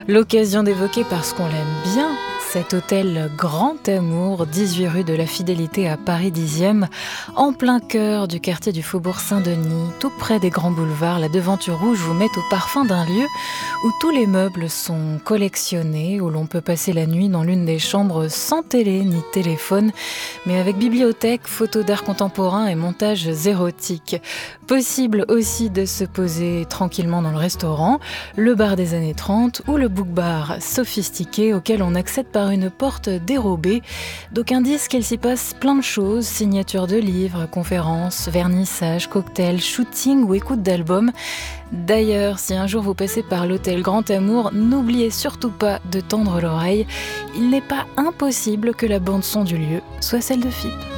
L'occasion d'évoquer parce qu'on l'aime bien cet hôtel Grand Amour, 18 rue de la Fidélité à Paris 10e, en plein cœur du quartier du Faubourg Saint-Denis, tout près des grands boulevards. La devanture rouge vous met au parfum d'un lieu où tous les meubles sont collectionnés, où l'on peut passer la nuit dans l'une des chambres sans télé ni téléphone, mais avec bibliothèque, photos d'art contemporain et montages érotiques. Possible aussi de se poser tranquillement dans le restaurant, le bar des années 30 ou le book bar sophistiqué auquel on accède par une porte dérobée. D'aucuns disent qu'il s'y passe plein de choses, signature de livres, conférences, vernissage, cocktails, shooting ou écoute d'albums. D'ailleurs, si un jour vous passez par l'hôtel Grand Amour, n'oubliez surtout pas de tendre l'oreille. Il n'est pas impossible que la bande-son du lieu soit celle de Fibre.